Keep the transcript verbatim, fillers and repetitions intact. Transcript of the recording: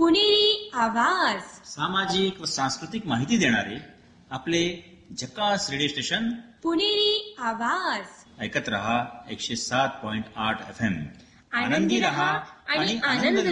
पुणेरी आवाज. सामाजिक व सांस्कृतिक माहिती देणारे आपले झकास रेडिओ स्टेशन पुणेरी आवाज. ऐकत रहा एकशे सात पॉइंट आठ एफ एम. आनंदी रहा आणि आनंद